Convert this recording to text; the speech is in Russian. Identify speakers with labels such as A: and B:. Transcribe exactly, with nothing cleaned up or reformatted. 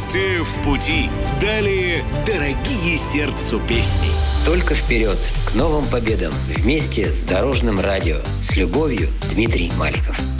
A: Счастье в пути. Далее дорогие сердцу песни.
B: Только вперед, к новым победам. Вместе с Дорожным радио. С любовью, Дмитрий Маликов.